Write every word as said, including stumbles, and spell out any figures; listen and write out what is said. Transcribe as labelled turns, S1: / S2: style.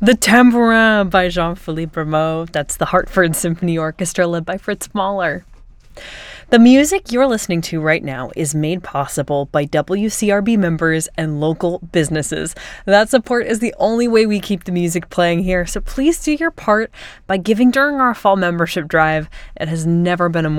S1: The Tambourin by Jean-Philippe Rameau. That's the Hartford Symphony Orchestra led by Fritz Mahler. The music you're listening to right now is made possible by W C R B members and local businesses. That support is the only way we keep the music playing here, so please do your part by giving during our fall membership drive. It has never been a more